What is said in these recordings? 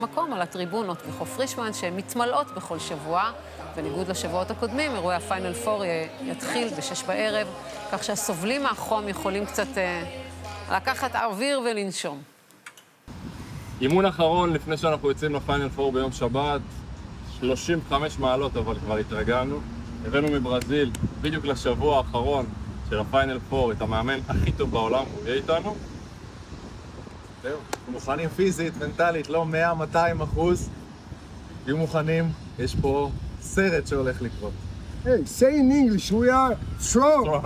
מקום על הטריבונות בחוף פרישמן שמתמלאות בכל שבוע, בניגוד לשבועות הקודמים. אירועי הפיינל פור יתחיל ב-6 בערב, כך שהסובלים מהחום יכולים קצת לקחת אוויר ולנשום. אימון אחרון לפני שאנחנו יוצאים לפיינל פור ביום שבת, 35 מעלות, אבל כבר התרגלנו. הבאנו מברזיל בדיוק לשבוע האחרון של הפיינל פור את המאמן הכי טוב בעולם, הוא יהיה איתנו. זהו, מוכנים פיזית, מנטלית, לא 100-200%. יהיו מוכנים, יש פה סרט שהולך לקרות. Hey, say in English, we are strong.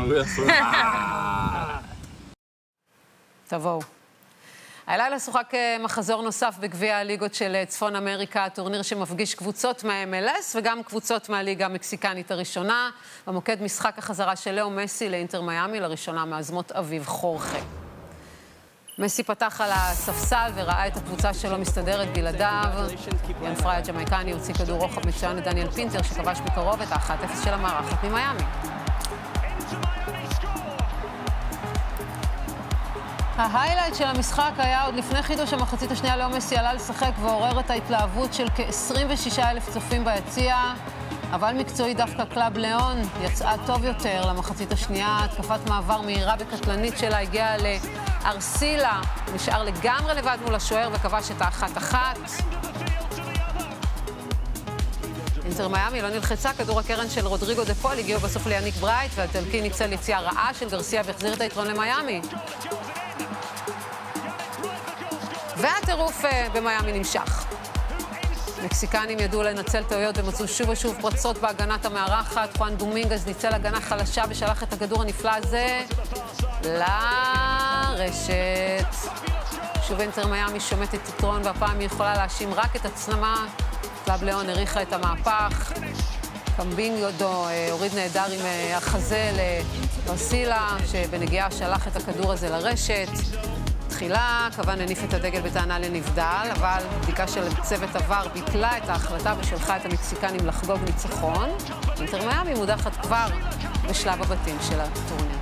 תבואו. הלילה שוחק מחזור נוסף בגביע הליגות של צפון אמריקה, טורניר שמפגיש קבוצות מה-MLS וגם קבוצות מהליגה המקסיקנית הראשונה. במוקד משחק החזרה של לאו מסי לאינטר מיאמי, לראשונה מאזמות אביו חורכה. מסי פתח על הספסל וראה את הקבוצה שלו מסתדרת בלעדיו. יאן פריי הג'מייקני הוציא כדור רוחב מצוין לדניאל פינטר שכבש בקרוב את ה-1-0 של המארחת ממיאמי. ההיילייט של המשחק היה עוד לפני חידוש המחצית השנייה. לאו מסי עלה לשחק ועורר את ההתלהבות של כ-26,000 צופים ביציע, אבל מקצועי דווקא קלאב ליאון יצאה טוב יותר למחצית השנייה. התקפת מעבר מהירה וקטלנית שלה הגיעה לארסילה, נשאר לגמרי לבד מול השוער וכבש את ה-1-1. אינטר מיאמי לא נלחצה, כדור הקרן של רודריגו דה פול הגיעו בסוף ליאניק ברייט, והטלקי ניצל יציאה רעה של גרסיה והחזיר את היתרון למיאמי. והטירוף במיאמי נמשך. מקסיקנים ידעו לנצל טעויות ומצאו שוב ושוב פרצות בהגנת המארחת. חואן דומינגז ניצל הגנה חלשה ושלח את הכדור הנפלא הזה לרשת. שוב אינטר מיאמי שומטת יתרון, והפעם היא יכולה להאשים רק את עצמה. קלאב ליאון הריחה את המהפך. קמבינגודו הוריד נהדר עם החזה לברסילה, שבנגיעה שלח את הכדור הזה לרשת. תחילה, כוון הניף את הדגל בטענה לנבדל, אבל בדיקה של צוות עבר ביטלה את ההחלטה ושלחה את המקסיקנים לחגוג ניצחון. אינטר מיאמי מודחת כבר בשלב הבתים של הטורניר.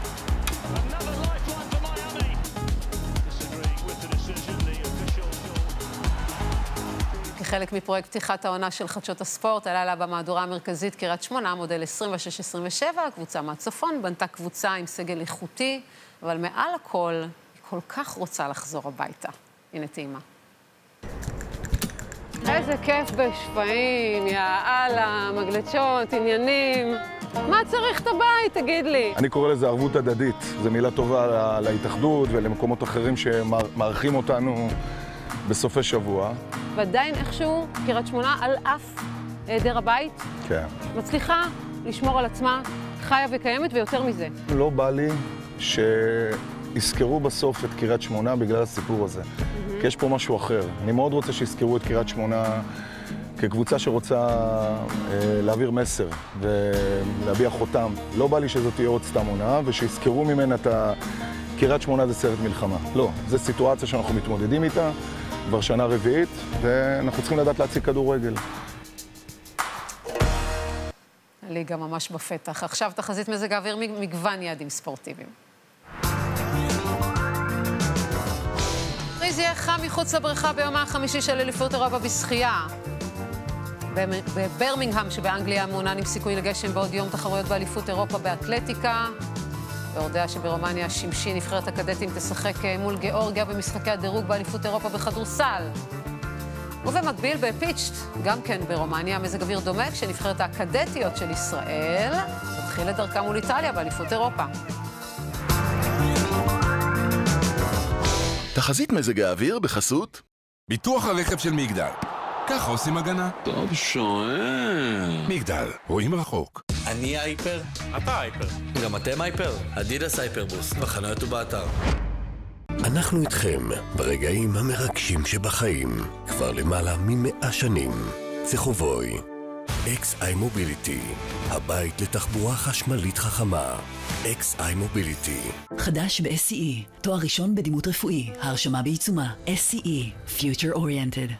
כחלק מפרויקט פתיחת העונה של חדשות הספורט, הלילה במהדורה המרכזית קריית שמונה, מודל 26-27, הקבוצה מהצפון בנתה קבוצה עם סגל איכותי, אבל מעל הכל היא כל כך רוצה לחזור הביתה. הנה טעימה. איזה כיף בשפעים, יאללה, מגלצ'ות, עניינים. מה צריך את הבית, תגיד לי? אני קורא לזה ערבות הדדית. זו מילה טובה להתאחדות ולמקומות אחרים שמארחים אותנו בסופי שבוע. ועדיין איכשהו קריית שמונה על אף היעדר הבית. כן. מצליחה לשמור על עצמה, חיה וקיימת, ויותר מזה. לא בא לי שיזכרו בסוף את קריית שמונה בגלל הסיפור הזה. כי יש פה משהו אחר. אני מאוד רוצה שיזכרו את קריית שמונה כקבוצה שרוצה להעביר מסר ולהביע חותם. לא בא לי שזאת תהיה עוד סתם עונה, ושיזכרו ממנה את קריית שמונה זה סרט מלחמה. לא, זו סיטואציה שאנחנו מתמודדים איתה כבר שנה רביעית, ואנחנו צריכים לדעת להציג כדורגל. הליגה ממש בפתח. עכשיו תחזית מזג האוויר מגוון יעדים ספורטיביים. פריז יהיה חם מחוץ לבריכה ביום החמישי של אליפות אירופה בשחייה. בברמינגהם שבאנגליה מעונן עם סיכוי לגשם בעוד יום תחרויות באליפות אירופה באתלטיקה. והורדיה שברומניה שמשי נבחרת הקדטים תשחק מול גיאורגיה במשחקי הדירוג באליפות אירופה בכדורסל. ובמקביל בפיצ'ט, גם כן ברומניה, מזג אוויר דומה כשנבחרת הקדטיות של ישראל תתחיל את דרכה מול איטליה באליפות אירופה. תחזית מזג האוויר בחסות ביטוח הרכב של מגדל. ככה עושים הגנה. טוב שואל. מגדל, רואים רחוק. אני הייפר. אתה הייפר. גם אתם הייפר. אדידס הייפרבוס, בחנויות ובאתר. אנחנו איתכם ברגעים המרגשים שבחיים. כבר למעלה מ100 שנים. צחובוי. XI Mobility. הבית לתחבורה חשמלית חכמה. XI Mobility. חדש ב-SCE. תואר ראשון בדימות רפואי. ההרשמה בעיצומה. SCE. Future Oriented.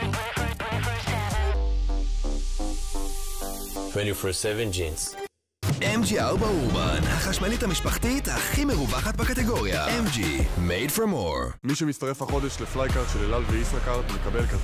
24/7 jeans. MG4 אורבן, החשמלית המשפחתית הכי מרווחת בקטגוריה. MG, made for more. מי שמצטרף החודש לפלייקארט של אלעל וישראכרט מקבל